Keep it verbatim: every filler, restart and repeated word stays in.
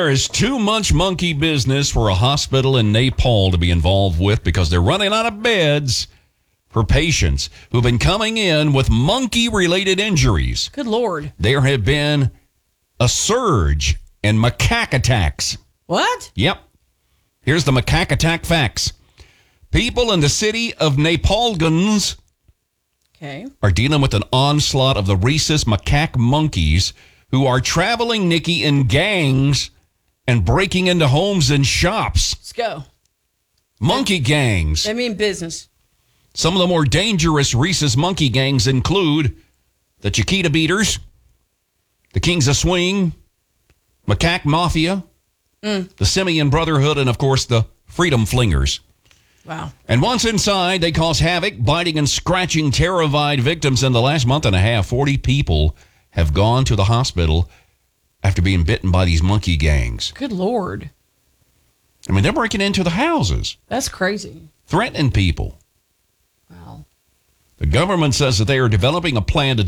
There is too much monkey business for a hospital in Nepal to be involved with because they're running out of beds for patients who've been coming in with monkey-related injuries. Good Lord. There have been a surge in macaque attacks. What? Yep. Here's the macaque attack facts. People in the city of Nepalganj Okay. are dealing with an onslaught of the rhesus macaque monkeys who are traveling, Nikki, in gangs and breaking into homes and shops. Let's go. Monkey gangs. I mean business. Some of the more dangerous rhesus monkey gangs include the Chiquita Beaters, the Kings of Swing, Macaque Mafia, mm. the Simeon Brotherhood, and, of course, the Freedom Flingers. Wow. And once inside, they cause havoc, biting and scratching terrified victims. In the last month and a half, forty people have gone to the hospital after being bitten by these monkey gangs. Good Lord. I mean, they're breaking into the houses, That's crazy. threatening people. Wow. The government says that they are developing a plan to